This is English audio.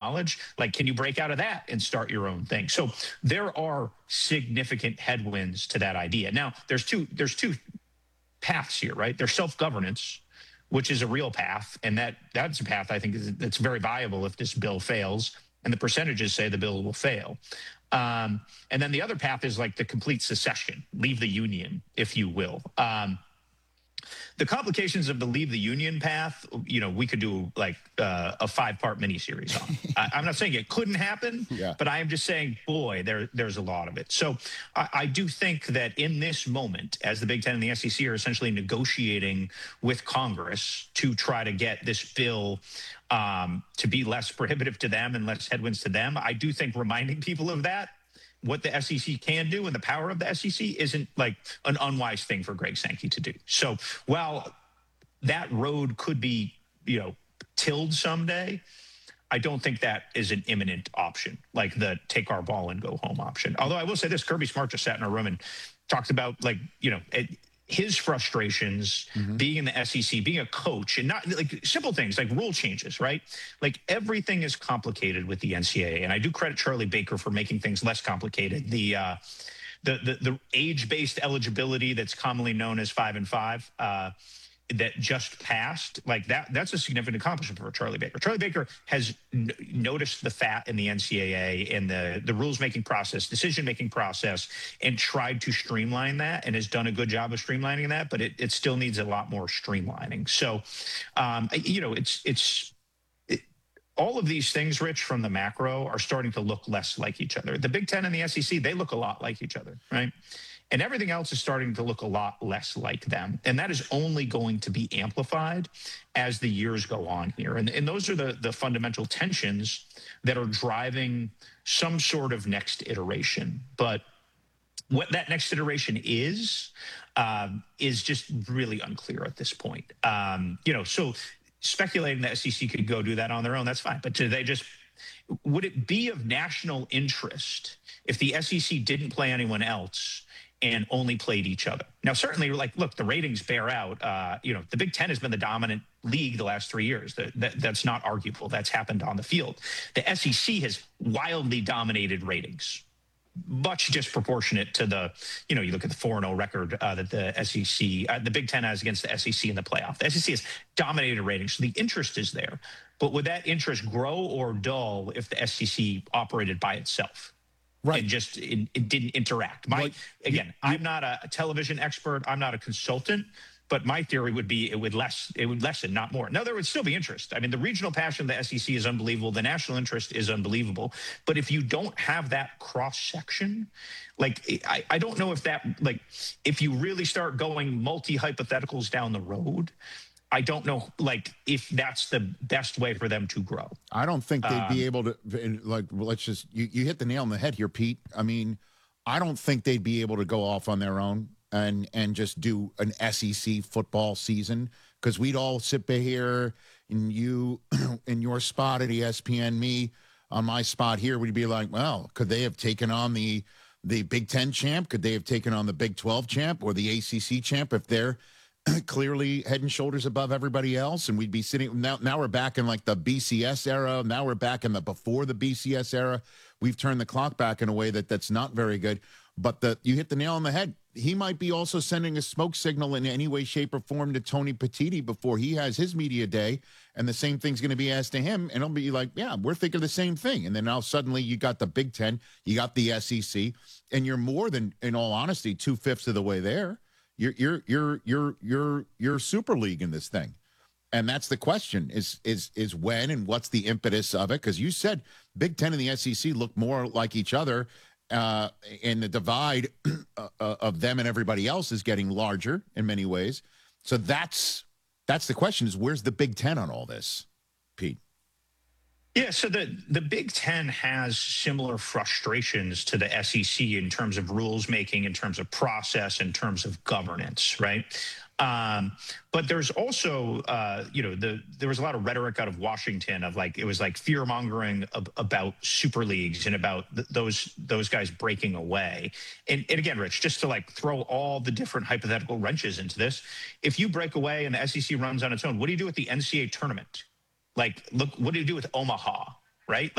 knowledge. Like, can you break out of that and start your own thing? So there are significant headwinds to that idea. Now, there's two paths here, right? There's self-governance, which is a real path, and that's a path I think that's very viable if this bill fails, and the percentages say the bill will fail. And then the other path is like the complete secession, leave the union, if you will. The complications of the leave the union path, we could do like a 5-part miniseries on. I'm not saying it couldn't happen, but I am just saying, boy, there's a lot of it. So I do think that in this moment, as the Big Ten and the SEC are essentially negotiating with Congress to try to get this bill to be less prohibitive to them and less headwinds to them, I do think reminding people of that, what the SEC can do and the power of the SEC isn't like an unwise thing for Greg Sankey to do. So while that road could be, tilled someday, I don't think that is an imminent option, like the take our ball and go home option. Although I will say this, Kirby Smart just sat in a room and talked about his frustrations being in the SEC, being a coach, and not like simple things like rule changes, right? Like everything is complicated with the NCAA, and I do credit Charlie Baker for making things less complicated. The age-based eligibility that's commonly known as 5 and 5 that just passed, like that's a significant accomplishment for Charlie Baker. Charlie Baker has noticed the fat in the NCAA and the rules-making process, decision-making process, and tried to streamline that and has done a good job of streamlining that, but it still needs a lot more streamlining. So, all of these things, Rich, from the macro are starting to look less like each other. The Big Ten and the SEC, they look a lot like each other, right? And everything else is starting to look a lot less like them. And that is only going to be amplified as the years go on here. And those are the fundamental tensions that are driving some sort of next iteration. But what that next iteration is just really unclear at this point. So speculating the SEC could go do that on their own, that's fine. But would it be of national interest if the SEC didn't play anyone else and only played each other? Now, certainly, look, the ratings bear out. The Big Ten has been the dominant league the last 3 years. That's not arguable. That's happened on the field. The SEC has wildly dominated ratings, much disproportionate to the, you look at the 4-0 record that the Big Ten has against the SEC in the playoff. The SEC has dominated ratings, so the interest is there. But would that interest grow or dull if the SEC operated by itself? Right. And just it didn't interact. I'm not a television expert. I'm not a consultant. But my theory would be it would lessen, not more. Now, there would still be interest. I mean, the regional passion of the SEC is unbelievable. The national interest is unbelievable. But if you don't have that cross-section, I don't know if if you really start going multi-hypotheticals down the road, I don't know, if that's the best way for them to grow. I don't think they'd be able to, you hit the nail on the head here, Pete. I mean, I don't think they'd be able to go off on their own and just do an SEC football season, because we'd all sit here and you in your spot at ESPN, me on my spot here, we'd be like, well, could they have taken on the Big Ten champ? Could they have taken on the Big 12 champ or the ACC champ if they're clearly head and shoulders above everybody else? And we'd be sitting now we're back in like the BCS era. Now we're back in the before the BCS era. We've turned the clock back in a way that's not very good. But you hit the nail on the head. He might be also sending a smoke signal in any way, shape, or form to Tony Petitti before he has his media day, and the same thing's going to be asked to him, and he'll be like, yeah, we're thinking the same thing. And then now suddenly you got the Big Ten, you got the SEC, and you're more than, in all honesty, 2/5 of the way there. You're Super League in this thing. And that's the question is when and what's the impetus of it? Because you said Big Ten and the SEC look more like each other, and the divide of them and everybody else is getting larger in many ways. So that's the question, is where's the Big Ten on all this, Pete? Yeah, so the Big Ten has similar frustrations to the SEC in terms of rules making, in terms of process, in terms of governance, right? But there's also, there was a lot of rhetoric out of Washington of it was fear mongering about super leagues and about those guys breaking away. And again, Rich, just to throw all the different hypothetical wrenches into this, if you break away and the SEC runs on its own, what do you do with the NCAA tournament? Look, what do you do with Omaha, right?